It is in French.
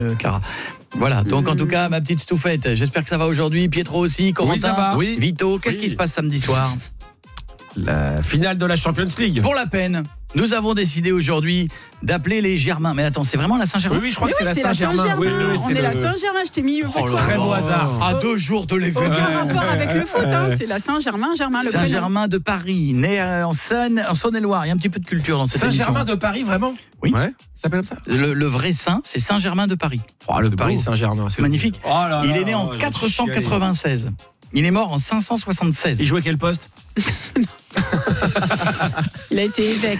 Clara. Voilà, donc en tout cas, ma petite Stouffette, j'espère que ça va aujourd'hui. Pietro aussi, Corentin, ça va. Oui. Vito, qu'est-ce qui se passe samedi soir ? La finale de la Champions League. Pour la peine, nous avons décidé aujourd'hui d'appeler les Germains. Mais attends, c'est vraiment la Saint-Germain ? Oui, je crois que c'est la c'est la Saint-Germain. Saint-Germain. c'est On est la Saint-Germain, je t'ai mis. Oh là Très là. beau hasard. À 2 jours de l'événement. Aucun rapport avec le foot, hein. C'est la Saint-Germain, le prénom. Saint-Germain de Paris, né en Saône-et-Loire. Il y a un petit peu de culture dans cette émission. Saint-Germain de Paris, vraiment ? Oui. Ouais. Ça s'appelle comme ça ? Le vrai saint, c'est Saint-Germain de Paris. Le Paris Saint-Germain, C'est magnifique. Oh là Il là, est né en j'ai 496. Il est mort en 576. chialé. Il jouait quel poste ? Il a été évêque.